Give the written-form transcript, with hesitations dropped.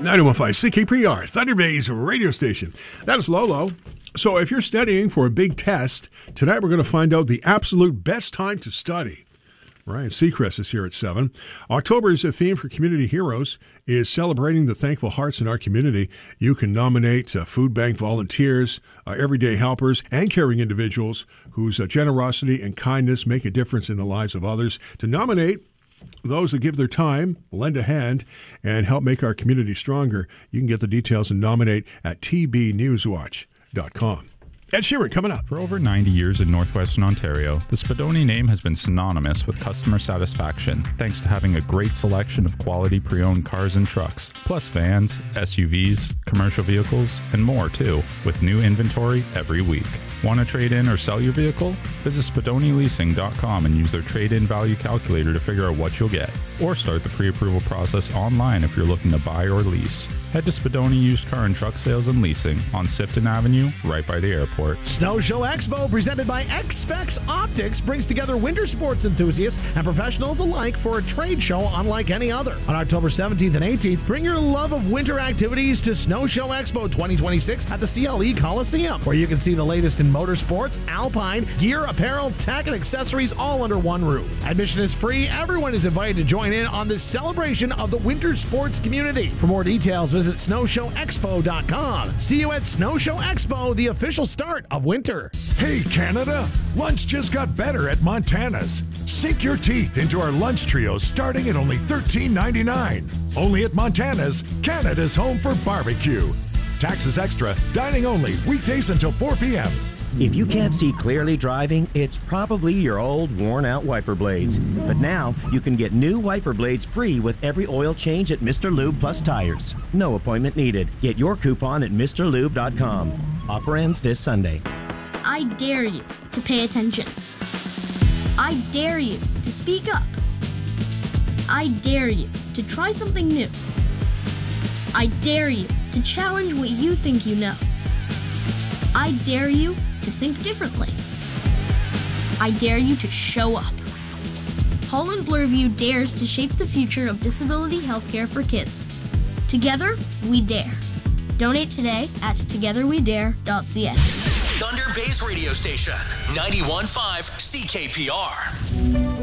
91.5 CKPR, Thunder Bay's radio station. That is Lolo. So if you're studying for a big test, tonight we're going to find out the absolute best time to study. Ryan Seacrest is here at 7. October's theme for Community Heroes is celebrating the thankful hearts in our community. You can nominate food bank volunteers, everyday helpers, and caring individuals whose generosity and kindness make a difference in the lives of others. To nominate those that give their time, lend a hand, and help make our community stronger, you can get the details and nominate at tbnewswatch.com. Ed Sheeran coming up. For over 90 years in northwestern Ontario, the Spadoni name has been synonymous with customer satisfaction, thanks to having a great selection of quality pre-owned cars and trucks, plus vans, SUVs, commercial vehicles, and more too, with new inventory every week. Want to trade in or sell your vehicle? Visit SpadoniLeasing.com and use their trade-in value calculator to figure out what you'll get, or start the pre-approval process online if you're looking to buy or lease. Head to Spadoni Used Car and Truck Sales and Leasing on Sifton Avenue, right by the airport. Snow Show Expo, presented by X-Specs Optics, brings together winter sports enthusiasts and professionals alike for a trade show unlike any other. On October 17th and 18th, bring your love of winter activities to Snow Show Expo 2026 at the CLE Coliseum, where you can see the latest in motorsports, alpine, gear, apparel, tech, and accessories all under one roof. Admission is free. Everyone is invited to join in on this celebration of the winter sports community. For more details, visit snowshowexpo.com. See you at Snow Show Expo, the official start of winter. Hey, Canada! Lunch just got better at Montana's. Sink your teeth into our lunch trio starting at only $13.99. Only at Montana's, Canada's home for barbecue. Taxes extra, dining only, weekdays until 4 p.m. If you can't see clearly driving, it's probably your old, worn-out wiper blades. But now, you can get new wiper blades free with every oil change at Mr. Lube Plus Tires. No appointment needed. Get your coupon at MrLube.com. Offer ends this Sunday. I dare you to pay attention. I dare you to speak up. I dare you to try something new. I dare you to challenge what you think you know. I dare you to think differently. I dare you to show up. Holland Bloorview dares to shape the future of disability healthcare for kids. Together, we dare. Donate today at togetherwedare.ca. Thunder Bay's radio station, 91.5 CKPR.